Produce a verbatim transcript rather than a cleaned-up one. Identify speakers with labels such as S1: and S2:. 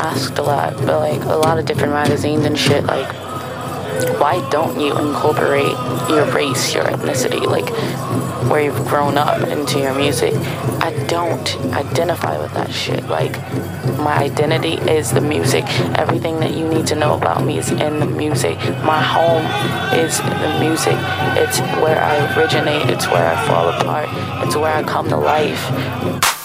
S1: asked a lot, but like a lot of different magazines and shit, like, why don't you incorporate your race, your ethnicity, like where you've grown up into your music? I don't identify with that shit. Like, my identity is the music. Everything that you need to know about me is in the music. My home is the music. It's where I originate. It's where I fall apart. It's where I come to life.